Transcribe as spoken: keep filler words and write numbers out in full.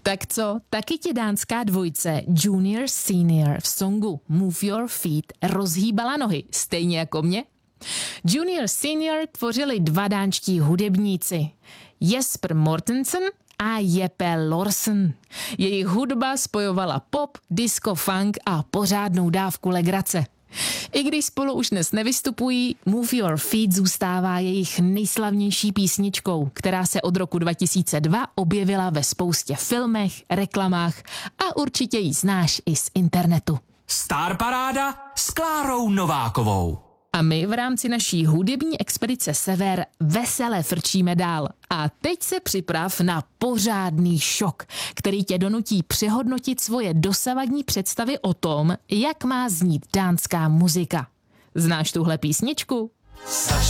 Tak co, taky ti dánská dvojice Junior Senior v songu Move Your Feet rozhýbala nohy, stejně jako mě? Junior Senior tvořili dva dánští hudebníci, Jesper Mortensen a Jeppe Lorsen. Jejich hudba spojovala pop, disco, funk a pořádnou dávku legrace. I když spolu už dnes nevystupují, Move Your Feet zůstává jejich nejslavnější písničkou, která se od roku dva tisíce dva objevila ve spoustě filmech, reklamách a určitě ji znáš i z internetu. Star Paráda s Klárou Novákovou. A my v rámci naší hudební expedice Sever vesele frčíme dál. A teď se připrav na pořádný šok, který tě donutí přehodnotit svoje dosavadní představy o tom, jak má znít dánská muzika. Znáš tuhle písničku?